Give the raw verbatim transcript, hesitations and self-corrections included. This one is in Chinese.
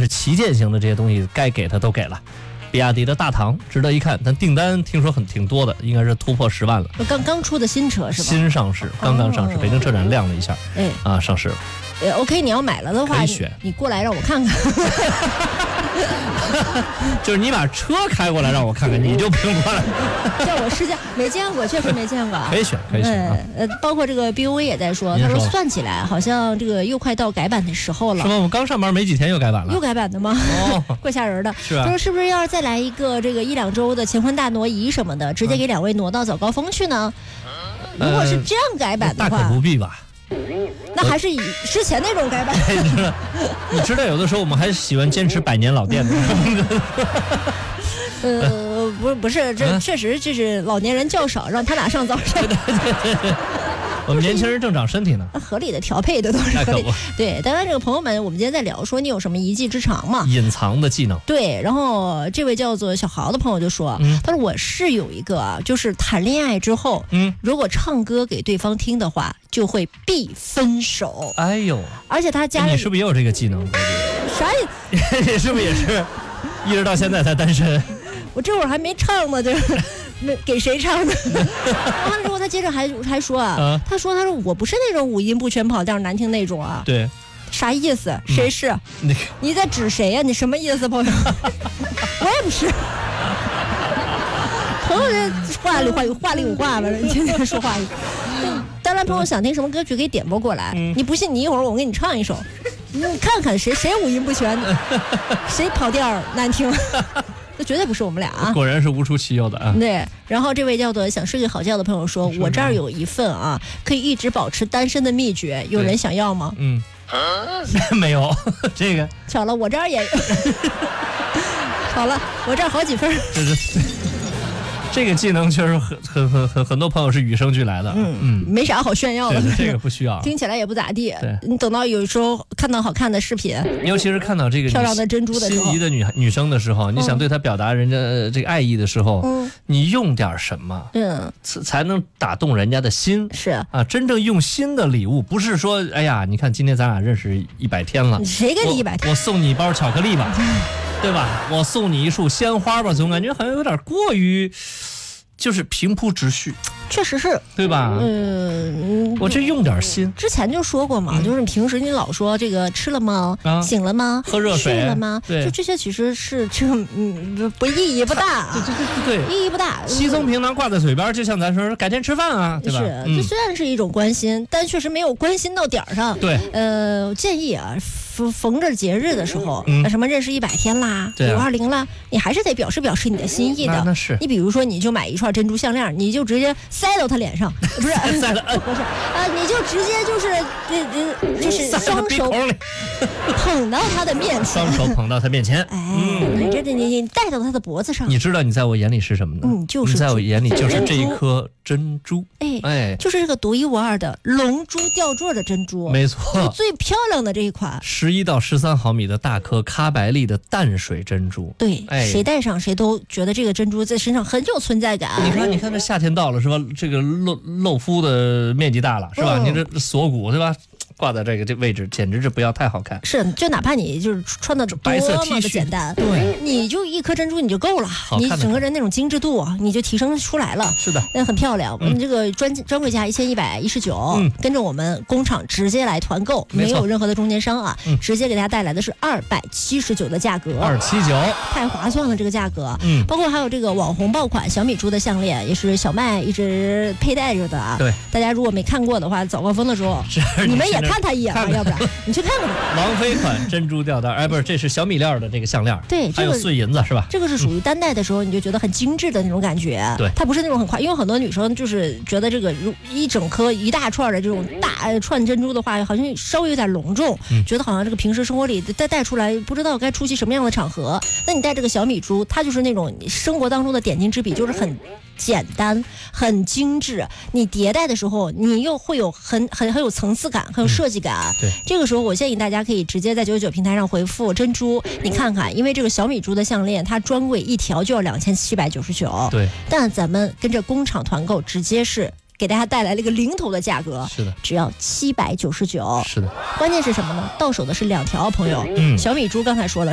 是旗舰型的这些东西该给的都给了。比亚迪的大唐值得一看，但订单听说很挺多的，应该是突破十万了。 刚刚出的新车是吧？ 新上市，刚刚上市， 哦、 北京车展亮了一下，哎啊，上市了。 呃 ，OK， 你要买了的话， 可以选你，你过来让我看看。 就是你把车开过来让我看看，你就不用过来。 叫我试驾，没见过，确实没见过。 可以选，可以选、啊。 呃，包括这个 B U A 也在说，他说算起来好像这个又快到改版的时候了。 是吗？我刚上班没几天又改版了。 又改版的吗？哦，怪吓人的。 是啊。 他说是不是要是再来一个这个一两周的乾坤大挪移什么的，直接给两位挪到早高峰去呢？嗯、如果是这样改版的话， 呃、大可不必吧。 那还是以之前那种改版。 你知道，你知道有的时候我们还喜欢坚持百年老店的。 呃，不是不是，这确实这是老年人较少，让他俩上早上。 对对对对。我们年轻人正长身体呢， 合理的调配的都是合理。对，当然这个朋友们，我们今天在聊说你有什么一技之长嘛？ 隐藏的技能。 对，然后这位叫做小豪的朋友就说，嗯、他说我是有一个，就是谈恋爱之后，嗯，如果唱歌给对方听的话，就会必分手。 哎呦， 而且他家人， 你是不是也有这个技能？ 啥意思？你是不是也是一直到现在才单身？ 我这会儿还没唱呢，就是没给谁唱的。然后之后他接着还还说啊，啊他说他说我不是那种五音不全跑调难听那种啊。 对， 啥意思？谁是？嗯、你在指谁呀、啊？你什么意思，朋友？我也不是。朋友这话里话有话里有话吧，天天说话。当然，朋友想听什么歌曲可以点播过来。嗯、你不信，你一会儿我给你唱一首，你看看谁谁五音不全，谁跑调难听。这绝对不是我们俩啊！ 果然是无出其右的啊！ 对，然后这位叫做想睡个好觉的朋友说：“我这儿有一份啊，可以一直保持单身的秘诀，有人想要吗？” 嗯，没有，这个巧了，我这儿也有。好了，我这儿好几份。 这是这个技能确实很很很很很多朋友是与生俱来的。 嗯嗯，没啥好炫耀的， 这个不需要， 听起来也不咋地。 对， 你等到有时候看到好看的视频， 尤其是看到这个漂亮的珍珠的时候， 心仪的女女生的时候，你想对她表达人家这个爱意的时候，嗯，你用点什么，嗯，才能打动人家的心？ 是啊，真正用心的礼物，不是说哎呀，你看今天咱俩认识一百天了， 谁给你一百天？ 我送你一包巧克力吧，对吧？我送你一束鲜花吧，总感觉好像有点过于。就是平铺直叙， 确实是， 对吧？ 嗯， 我这用点心。 之前就说过嘛，嗯、就是平时你老说这个吃了吗？啊、醒了吗？ 喝热水睡了吗？ 对， 就这些其实是这个嗯不意义不大， 对对对对， 意义不大。 稀松平常挂在嘴边，就像咱说改天吃饭啊，对吧？ 是，这虽然是一种关心，但确实没有关心到点儿上。 对， 呃，我建议啊。逢逢着节日的时候，嗯、什么认识一百天啦，五二零啦，你还是得表示表示你的心意的。 那, 那是， 你比如说，你就买一串珍珠项链，你就直接塞到他脸上，不是塞了， 不是啊，你就直接就是这这就是双手捧到他的面前， 双手捧到他面前， 哎，嗯、你这你你戴到他的脖子上。 你知道你在我眼里是什么呢？ 嗯，就是你在我眼里就是这一颗珍珠， 哎哎，就是这个独一无二的龙珠吊坠的珍珠， 没错， 最漂亮的这一款。 十一到十三毫米的大颗咖白丽的淡水珍珠， 对，哎、谁戴上谁都觉得这个珍珠在身上很有存在感。 你看，你看，这夏天到了是吧？这个露露肤的面积大了是吧？嗯、你这锁骨对吧？挂在这个这位置，简直是不要太好看。 是，就哪怕你就是穿的白色 T 恤的简单， 对， 你就一颗珍珠你就够了，你整个人那种精致度你就提升出来了。 是的， 那很漂亮。我们、嗯、这个专专柜价一千一百一十九，跟着我们工厂直接来团购，没有任何的中间商啊，嗯、直接给大家带来的是二百七十九的价格， 二七九， 太划算了这个价格。 嗯， 包括还有这个网红爆款小米珠的项链，也是小麦一直佩戴着的啊。 对， 大家如果没看过的话，早高峰的时候你们也看他一眼吧，要不然你去看看吧。 王菲款珍珠吊带，哎，不是，这是小米链的这个项链， 对， 还有碎银子是吧？ 这个是属于单戴的时候你就觉得很精致的那种感觉， 对， 它不是那种很快，因为很多女生就是觉得这个一整颗一大串的这种大串珍珠的话，好像稍微有点隆重，嗯、觉得好像这个平时生活里再带出来不知道该出席什么样的场合。那你戴这个小米珠，它就是那种生活当中的点睛之笔，就是很简单很精致，你迭代的时候你又会有很很很有层次感，很有设计感、 嗯、对， 这个时候我建议大家可以直接在九九九平台上回复珍珠，你看看，因为这个小米珠的项链它专柜一条就要两千七百九十九， 对， 但咱们跟着工厂团购直接是给大家带来了一个零头的价格， 是的， 只要七百九十九， 是的， 关键是什么呢？到手的是两条，朋友， 嗯， 小米珠刚才说了